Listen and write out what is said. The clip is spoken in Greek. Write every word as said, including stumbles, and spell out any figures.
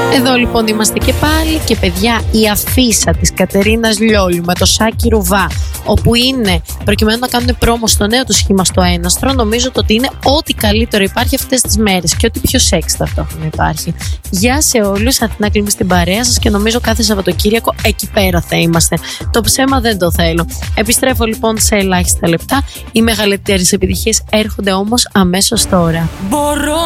Εδώ λοιπόν είμαστε και πάλι και παιδιά, η αφίσα της Κατερίνας Λιόλιου με το Σάκη Ρουβά, όπου είναι προκειμένου να κάνουν πρόμο στο νέο του σχήμα στο Έναστρο, νομίζω ότι είναι ό,τι καλύτερο υπάρχει αυτές τις μέρες και ό,τι πιο σεξ ταυτόχρονα υπάρχει. Γεια σε όλους, Αθηνά Κλίμη στην παρέα σας και νομίζω κάθε Σαββατοκύριακο εκεί πέρα θα είμαστε. Το ψέμα δεν το θέλω. Επιστρέφω λοιπόν σε ελάχιστα λεπτά. Οι μεγαλύτερες επιτυχίες έρχονται όμως αμέσως τώρα. Μπορώ